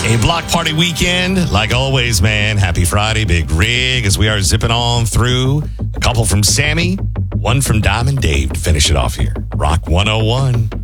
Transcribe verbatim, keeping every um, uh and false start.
A block party weekend. Like always, man. Happy Friday, Big Rig, as we are zipping on through. A couple from Sammy, one from Diamond Dave to finish it off here. Rock one oh one.